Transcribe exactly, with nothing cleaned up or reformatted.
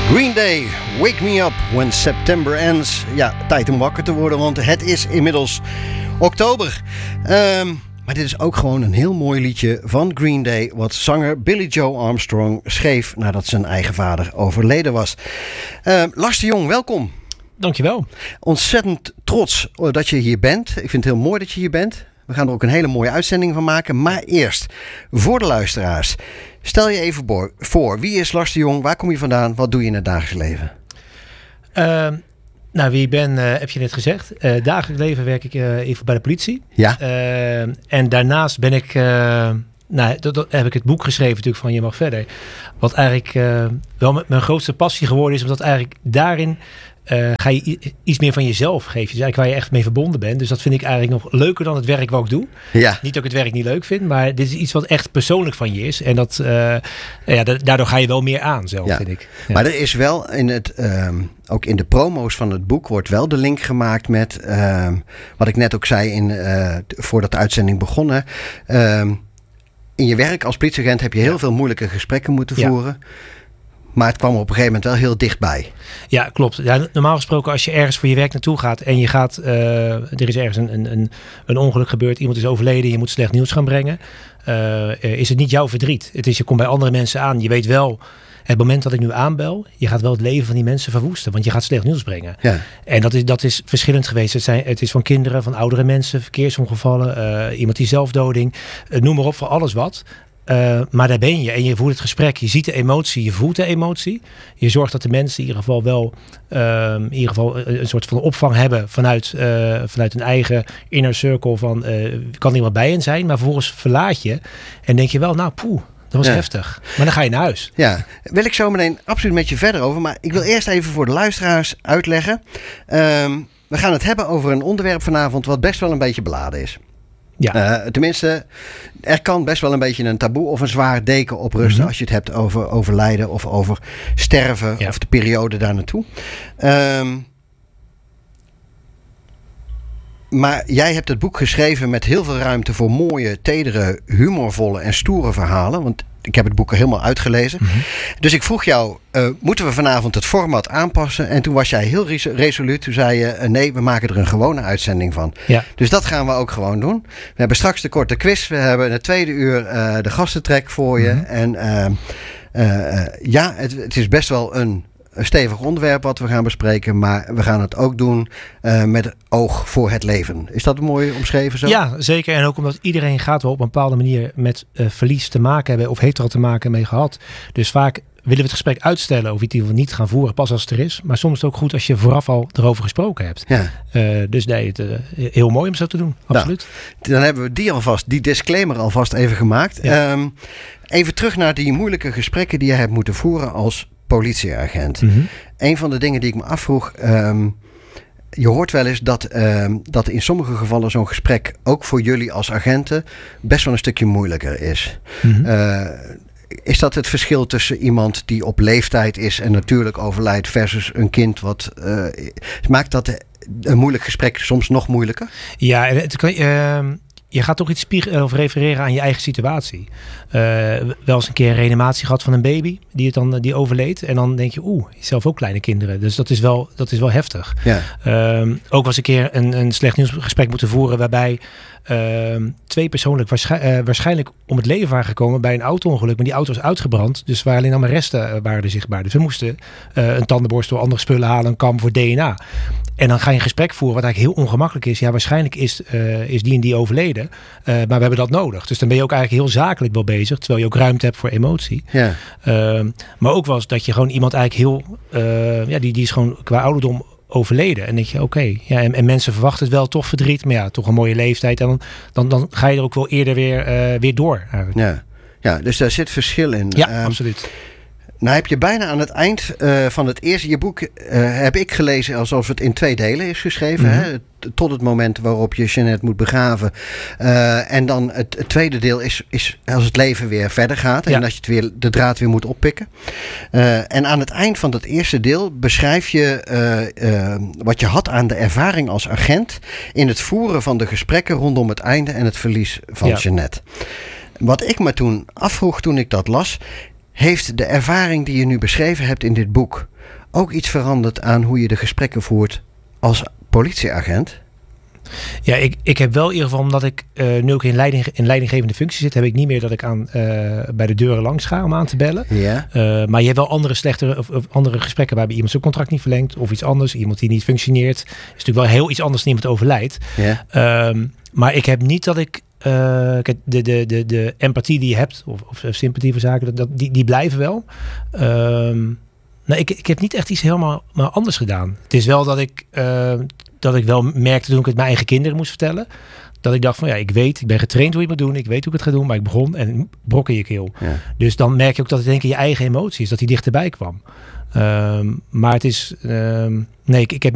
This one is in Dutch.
Green Day, Wake Me Up When September Ends. Ja, tijd om wakker te worden, want het is inmiddels oktober. Um, maar dit is ook gewoon een heel mooi liedje van Green Day, wat zanger Billy Joe Armstrong schreef nadat zijn eigen vader overleden was. Uh, Lars de Jong, welkom. Dankjewel. Ontzettend trots dat je hier bent. Ik vind het heel mooi dat je hier bent. We gaan er ook een hele mooie uitzending van maken. Maar eerst, voor de luisteraars, stel je even voor. Wie is Lars de Jong? Waar kom je vandaan? Wat doe je in het dagelijks leven? Uh, nou, wie ik ben, uh, heb je net gezegd. Uh, dagelijks leven werk ik uh, even bij de politie. Ja. Uh, en daarnaast ben ik... Uh, nou, dat, dat heb ik het boek geschreven natuurlijk van Je Mag Verder. Wat eigenlijk uh, wel m- mijn grootste passie geworden is. Omdat eigenlijk daarin... Uh, ga je i- iets meer van jezelf geven. Dus eigenlijk waar je echt mee verbonden bent. Dus dat vind ik eigenlijk nog leuker dan het werk wat ik doe. Ja. Niet dat ik het werk niet leuk vind, maar dit is iets wat echt persoonlijk van je is. En dat, uh, ja, da- daardoor ga je wel meer aan zelf, Ja. vind ik. Ja. Maar er is wel in het, um, ook in de promo's van het boek wordt wel de link gemaakt met, um, wat ik net ook zei in, uh, voordat de uitzending begon. Um, in je werk als politieagent heb je heel ja. veel moeilijke gesprekken moeten Ja. voeren. Maar het kwam er op een gegeven moment wel heel dichtbij. Ja, klopt. Ja, normaal gesproken als je ergens voor je werk naartoe gaat en je gaat, uh, er is ergens een, een, een, een ongeluk gebeurd, iemand is overleden, je moet slecht nieuws gaan brengen, uh, is het niet jouw verdriet. Het is, je komt bij andere mensen aan, je weet wel, het moment dat ik nu aanbel, je gaat wel het leven van die mensen verwoesten, want je gaat slecht nieuws brengen. Ja. En dat is, dat is verschillend geweest. Het, zijn, het is van kinderen, van oudere mensen, verkeersongevallen, uh, iemand die zelfdoding, uh, noem maar op, voor alles wat. Uh, maar daar ben je en je voert het gesprek. Je ziet de emotie, je voelt de emotie. Je zorgt dat de mensen in ieder geval wel uh, in ieder geval een, een soort van opvang hebben vanuit, uh, vanuit een eigen inner circle van uh, kan iemand bij hen zijn. Maar vervolgens verlaat je en denk je wel, nou poeh, dat was ja. heftig. Maar dan ga je naar huis. Ja, wil ik zo meteen absoluut met je verder over. Maar ik wil eerst even voor de luisteraars uitleggen. Um, we gaan het hebben over een onderwerp vanavond wat best wel een beetje beladen is. Ja. Uh, tenminste, er kan best wel een beetje een taboe of een zwaar deken op rusten mm-hmm. als je het hebt over overlijden of over sterven ja. of de periode daar naartoe. Um, maar jij hebt het boek geschreven met heel veel ruimte voor mooie, tedere, humorvolle en stoere verhalen. Want ik heb het boek er helemaal uitgelezen. Mm-hmm. Dus ik vroeg jou, uh, moeten we vanavond het format aanpassen? En toen was jij heel res- resoluut. Toen zei je, uh, nee, we maken er een gewone uitzending van. Ja. Dus dat gaan we ook gewoon doen. We hebben straks de korte quiz. We hebben in het tweede uur uh, de gastentrek voor je. Mm-hmm. En uh, uh, uh, ja, het, het is best wel een... een stevig onderwerp wat we gaan bespreken, maar we gaan het ook doen uh, met oog voor het leven. Is dat mooi omschreven zo? Ja, zeker. En ook omdat iedereen gaat wel op een bepaalde manier met uh, verlies te maken hebben of heeft er al te maken mee gehad. Dus vaak willen we het gesprek uitstellen of iets niet gaan voeren pas als het er is. Maar soms is het ook goed als je vooraf al erover gesproken hebt. Ja. Uh, dus nee, het, uh, heel mooi om zo te doen. Absoluut. Nou, dan hebben we die alvast, die disclaimer alvast even gemaakt. Ja. Um, even terug naar die moeilijke gesprekken die je hebt moeten voeren als politieagent. Mm-hmm. Een van de dingen die ik me afvroeg... Um, je hoort wel eens dat, um, dat in sommige gevallen zo'n gesprek... ook voor jullie als agenten best wel een stukje moeilijker is. Mm-hmm. Uh, is dat het verschil tussen iemand die op leeftijd is... en natuurlijk overlijdt versus een kind? Wat uh, maakt dat een moeilijk gesprek soms nog moeilijker? Ja, het kan... Uh... Je gaat toch iets spiegelen of refereren aan je eigen situatie. Uh, wel eens een keer een reanimatie gehad van een baby die het dan die overleed. En dan denk je, oeh, zelf ook kleine kinderen. Dus dat is wel, dat is wel heftig. Ja. Uh, ook was een keer een, een slecht nieuwsgesprek moeten voeren waarbij uh, twee personen waarsch- uh, waarschijnlijk om het leven waren gekomen bij een auto-ongeluk. Maar die auto was uitgebrand. Dus waar alleen allemaal resten uh, waren er zichtbaar. Dus we moesten uh, een tandenborstel, andere spullen halen, een kam voor D N A. En dan ga je een gesprek voeren wat eigenlijk heel ongemakkelijk is. Ja, waarschijnlijk is, uh, is die en die overleden. Uh, maar we hebben dat nodig. Dus dan ben je ook eigenlijk heel zakelijk wel bezig. Terwijl je ook ruimte hebt voor emotie. Ja. Uh, maar ook wel eens dat je gewoon iemand eigenlijk heel... Uh, ja, die, die is gewoon qua ouderdom overleden. En dan denk je, oké. Okay, ja, en, en mensen verwachten het wel, toch verdriet. Maar ja, toch een mooie leeftijd. En dan, dan, dan ga je er ook wel eerder weer, uh, weer door. Ja. ja, dus daar zit verschil in. Ja, um, absoluut. Nou heb je bijna aan het eind uh, van het eerste... Je boek uh, heb ik gelezen alsof het in twee delen is geschreven. Mm-hmm. Hè? Tot het moment waarop je Jeanette moet begraven. Uh, en dan het, het tweede deel is, is als het leven weer verder gaat. En ja. als je het weer, de draad weer moet oppikken. Uh, en aan het eind van dat eerste deel beschrijf je uh, uh, wat je had aan de ervaring als agent. In het voeren van de gesprekken rondom het einde en het verlies van ja. Jeanette. Wat ik me toen afvroeg toen ik dat las... Heeft de ervaring die je nu beschreven hebt in dit boek ook iets veranderd aan hoe je de gesprekken voert als politieagent? Ja, ik, ik heb wel in ieder geval, omdat ik uh, nu ook in, leiding, in leidinggevende functie zit, heb ik niet meer dat ik aan, uh, bij de deuren langs ga om aan te bellen. Ja. Uh, maar je hebt wel andere slechtere of, of andere gesprekken waarbij iemand zijn contract niet verlengt of iets anders. Iemand die niet functioneert. Is natuurlijk wel heel iets anders dan iemand overlijdt. Ja. Um, maar ik heb niet dat ik uh, de, de, de, de empathie die je hebt of, of sympathie voor zaken, dat, die, die blijven wel. Um, nou, ik, ik heb niet echt iets helemaal maar anders gedaan. Het is wel dat ik uh, dat ik wel merkte toen ik het mijn eigen kinderen moest vertellen. Dat ik dacht van ja, ik weet, ik ben getraind hoe je het moet doen. Ik weet hoe ik het ga doen, maar ik begon en brok in je keel. Ja. Dus dan merk je ook dat het denk ik je eigen emotie is. Dat die dichterbij kwam. Um, maar het is... Um, nee, ik, ik heb